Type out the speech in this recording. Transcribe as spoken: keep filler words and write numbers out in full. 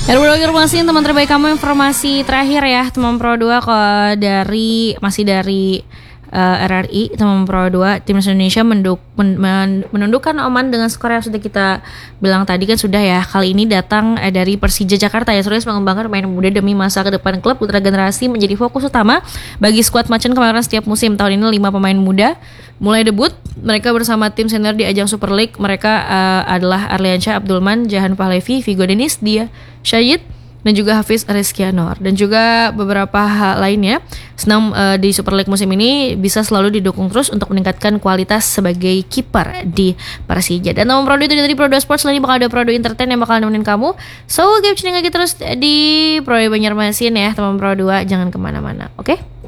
Informasi teman terbaik kamu, informasi terakhir ya teman Pro dua kok dari masih dari uh, R R I. Teman Pro dua, timnas Indonesia menduk, men, men, menundukkan Oman dengan skor yang sudah kita bilang tadi kan sudah ya. Kali ini datang eh, dari Persija Jakarta ya, serius mengembangkan pemain muda demi masa ke depan klub. Putra generasi menjadi fokus utama bagi skuad Macan kemarin setiap musim. Tahun ini lima pemain muda mulai debut mereka bersama tim senior di ajang Super League. Mereka uh, adalah Arliansyah Abdulman, Jahan Pahlevi, Vigo Denis, Dia Syahid, dan juga Hafiz Rizkianor, dan juga beberapa hal lainnya. Senam uh, di Super League musim ini bisa selalu didukung terus untuk meningkatkan kualitas sebagai kiper di Persija. Dan nomor Pro dua itu dari Pro dua Sports. Selanjutnya bakal ada Pro dua Entertain yang bakal nemenin kamu. So, keep tuning lagi terus di Pro dua Banjarmasin ya teman Pro dua, jangan kemana-mana, oke? Okay?